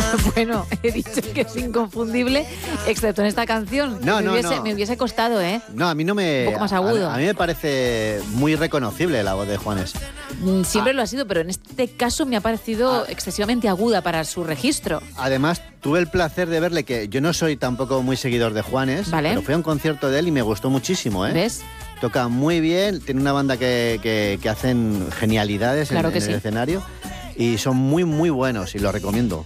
Bueno, he dicho que es inconfundible, excepto en esta canción. No. Me hubiese costado, ¿eh? No, a mí no me... Un poco más agudo. A mí me parece muy reconocible la voz de Juanes. Siempre lo ha sido, pero en este caso me ha parecido excesivamente aguda para su registro. Además, tuve el placer de verle, que yo no soy tampoco muy seguidor de Juanes, Vale. pero fui a un concierto de él y me gustó muchísimo, ¿eh? ¿Ves? Toca muy bien, tiene una banda que hacen genialidades Claro en que el sí. escenario y son muy, muy buenos y lo recomiendo.